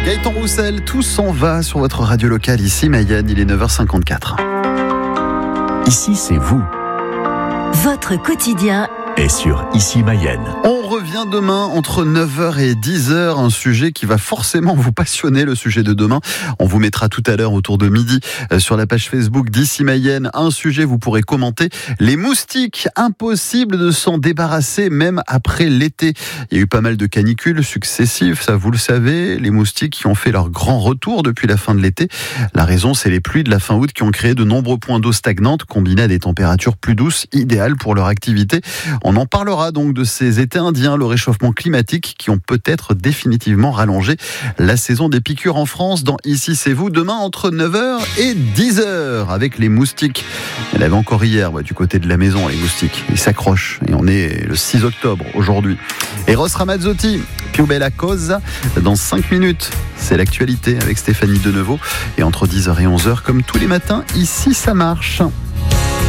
Gaëtan Roussel, tout s'en va sur votre radio locale ici Mayenne, il est 9h54. Ici, c'est vous. Votre quotidien Et sur Ici Mayenne. On revient demain entre 9h et 10h, un sujet qui va forcément vous passionner, le sujet de demain. On vous mettra tout à l'heure autour de midi sur la page Facebook d'Ici Mayenne un sujet, vous pourrez commenter. Les moustiques, impossible de s'en débarrasser même après l'été. Il y a eu pas mal de canicules successives, ça vous le savez. Les moustiques qui ont fait leur grand retour depuis la fin de l'été. La raison, c'est les pluies de la fin août qui ont créé de nombreux points d'eau stagnantes combinées à des températures plus douces, idéales pour leur activité. On en parlera donc de ces étés indiens, le réchauffement climatique qui ont peut-être définitivement rallongé la saison des piqûres en France. Dans Ici c'est vous, demain entre 9h et 10h avec les moustiques. Il y en avait encore hier du côté de la maison, les moustiques. Ils s'accrochent et on est le 6 octobre aujourd'hui. Eros Ramazzotti, Più bella cosa, dans 5 minutes. C'est l'actualité avec Stéphanie Denevaux. Et entre 10h et 11h, comme tous les matins, ici ça marche.